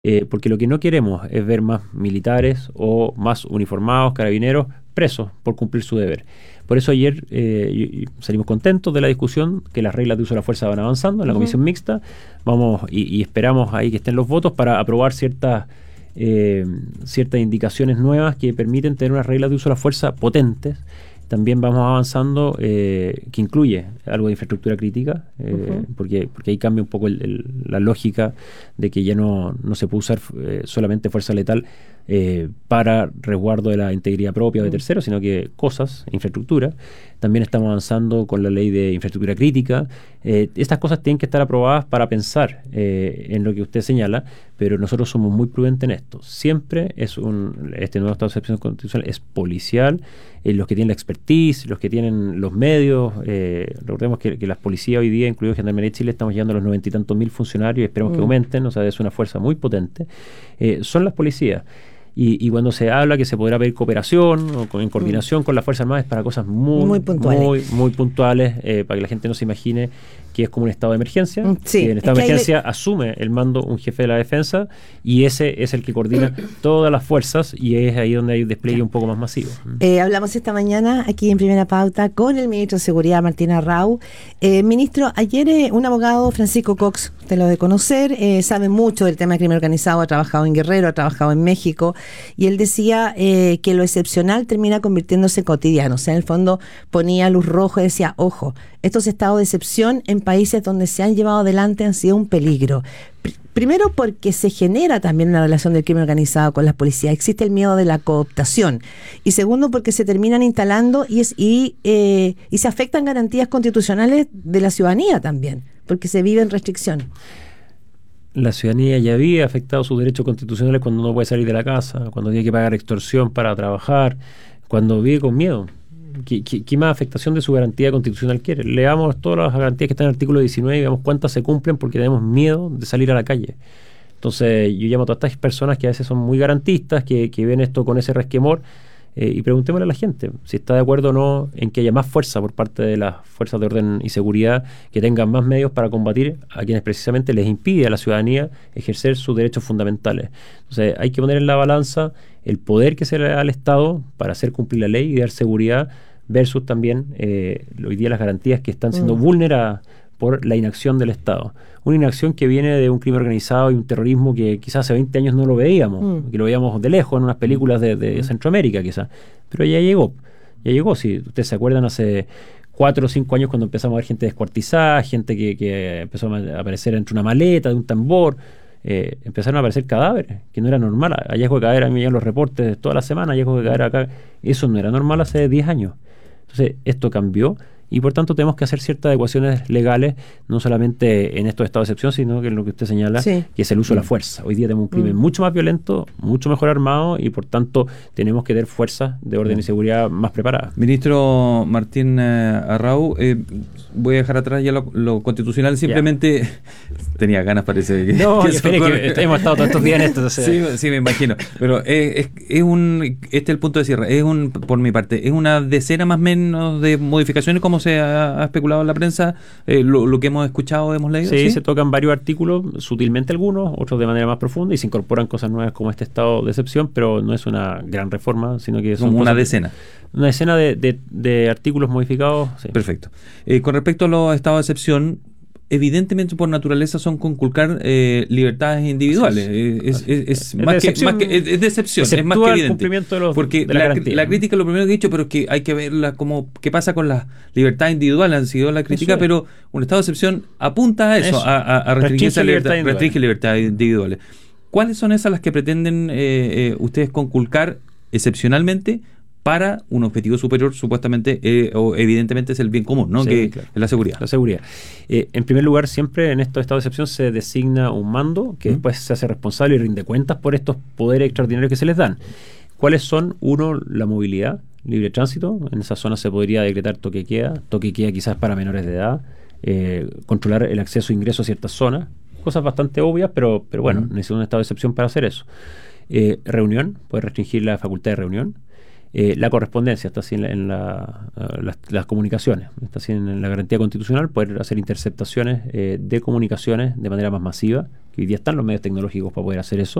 porque lo que no queremos es ver más militares o más uniformados, carabineros, presos por cumplir su deber. Por eso ayer salimos contentos de la discusión, que las reglas de uso de la fuerza van avanzando en la comisión mixta. Vamos y esperamos ahí que estén los votos para aprobar ciertas indicaciones nuevas que permiten tener unas reglas de uso de la fuerza potentes. También vamos avanzando, que incluye algo de infraestructura crítica, porque ahí cambia un poco la lógica de que ya no se puede usar solamente fuerza letal para resguardo de la integridad propia o de terceros, sino que cosas, infraestructura. También estamos avanzando con la ley de infraestructura crítica. Estas cosas tienen que estar aprobadas para pensar en lo que usted señala, pero nosotros somos muy prudentes en esto. Siempre este nuevo estado de excepción constitucional es policial, los que tienen la expertise, los que tienen los medios. Recordemos que las policías hoy día, incluido Gendarmería de Chile, estamos llegando a los 90 y tantos mil funcionarios y esperamos que aumenten, o sea, es una fuerza muy potente. Son las policías. Y cuando se habla que se podrá pedir cooperación o en coordinación con las Fuerzas Armadas, es para cosas muy puntuales, para que la gente no se imagine que es como un estado de emergencia. Sí, en estado de emergencia asume el mando un jefe de la defensa y ese es el que coordina todas las fuerzas, y es ahí donde hay un despliegue un poco más masivo. Hablamos esta mañana aquí en Primera Pauta con el ministro de Seguridad, Martín Arrau. Ministro, ayer un abogado, Francisco Cox, usted lo de conocer, sabe mucho del tema de crimen organizado, ha trabajado en Guerrero, ha trabajado en México, y él decía que lo excepcional termina convirtiéndose en cotidiano. O sea, en el fondo ponía luz roja y decía, ojo, estos estados de excepción en países donde se han llevado adelante han sido un peligro. Primero porque se genera también una relación del crimen organizado con las policías, existe el miedo de la cooptación, y segundo porque se terminan instalando y se afectan garantías constitucionales de la ciudadanía también, porque se vive en restricción. La ciudadanía ya había afectado sus derechos constitucionales cuando no puede salir de la casa, cuando tiene que pagar extorsión para trabajar, cuando vive con miedo. ¿Qué más afectación de su garantía constitucional quiere? Leamos todas las garantías que están en el artículo 19 y veamos cuántas se cumplen porque tenemos miedo de salir a la calle. Entonces yo llamo a todas estas personas que a veces son muy garantistas, que ven esto con ese resquemor, y preguntémosle a la gente si está de acuerdo o no en que haya más fuerza por parte de las fuerzas de orden y seguridad, que tengan más medios para combatir a quienes precisamente les impide a la ciudadanía ejercer sus derechos fundamentales. Entonces hay que poner en la balanza el poder que se le da al Estado para hacer cumplir la ley y dar seguridad versus también hoy día las garantías que están siendo vulneradas por la inacción del Estado. Una inacción que viene de un crimen organizado y un terrorismo que quizás hace 20 años no lo veíamos, que lo veíamos de lejos en unas películas de Centroamérica quizás, pero ya llegó. Si ustedes se acuerdan, hace 4 o 5 años cuando empezamos a ver gente descuartizada, gente que empezó a aparecer entre una maleta, de un tambor, empezaron a aparecer cadáveres, que no era normal. Hallazgo de cadáver, a mí me llegan los reportes toda la semana, hallazgo de cadáver acá, eso no era normal hace 10 años. Entonces esto cambió y por tanto tenemos que hacer ciertas adecuaciones legales, no solamente en estos estados de excepción, sino que en lo que usted señala, que es el uso de la fuerza. Hoy día tenemos un crimen mucho más violento, mucho mejor armado, y por tanto tenemos que tener fuerzas de orden y seguridad más preparadas. Ministro Martín Arrau, voy a dejar atrás ya lo constitucional, simplemente tenía ganas, parece que... No, que hemos estado todos estos días en esto. Sí, me imagino, pero este es el punto de cierre, por mi parte, es una decena más o menos de modificaciones como se ha especulado en la prensa, lo que hemos escuchado, hemos leído. Sí, se tocan varios artículos, sutilmente algunos, otros de manera más profunda, y se incorporan cosas nuevas como este estado de excepción, pero no es una gran reforma, sino que son una decena. Una decena de artículos modificados. Sí. Perfecto. Con respecto a los estados de excepción, evidentemente por naturaleza son conculcar libertades individuales. Es de excepción, es más que evidente. Cumplimiento de porque de la crítica, lo primero que he dicho, pero es que hay que verla como qué pasa con las libertades individuales, han sido la crítica, pero un estado de excepción apunta a eso. A restringir libertades individuales. ¿Cuáles son esas las que pretenden ustedes conculcar excepcionalmente para un objetivo superior, supuestamente o evidentemente es el bien común, ¿no? Sí, claro. Es la seguridad. La seguridad. En primer lugar, siempre en estos estados de excepción se designa un mando que después se hace responsable y rinde cuentas por estos poderes extraordinarios que se les dan. ¿Cuáles son? Uno, la movilidad, libre tránsito. En esa zona se podría decretar toque queda quizás para menores de edad, controlar el acceso e ingreso a ciertas zonas, cosas bastante obvias, pero bueno, necesita un estado de excepción para hacer eso. Reunión, puede restringir la facultad de reunión. La correspondencia está así las comunicaciones, está así en la garantía constitucional, poder hacer interceptaciones de comunicaciones de manera más masiva, que hoy día están los medios tecnológicos para poder hacer eso.